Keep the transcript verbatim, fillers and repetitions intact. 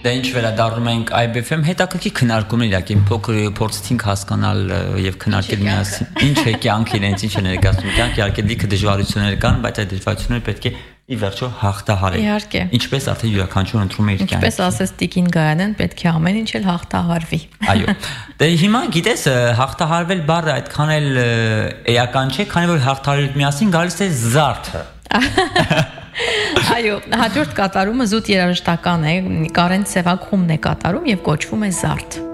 Դե ինչ վերադառնում ենք I B F M հետաքրքիր քննարկումներ իրակի փոքր փորձեցինք հասկանալ եւ քննարկել միասին ինչ է կյանքը իրենց ինչ է ներկայացնում կյանք իհարկե լիքը դժվարություններ կան բայց այդ դժվարությունները պետք է ի վերջո հաղթահարել Իհարկե ինչպես արդեն յուրաքանչյուր ընտրում է իր կյանքը ինչպես ասես Տիկին Գայանեն պետք է ամեն ինչ էլ հաղթահարվի Այո դե հիմա գիտես հաղթահարվել բառը այդքան էլ էական չէ քանի որ հաղթահարել միասին գալիս է զարդը Այո, հաջորդ կատարումը զուտ երաժշտական է, Կարեն Սևակխումն է կատարում եւ կոչվում է Զարդ։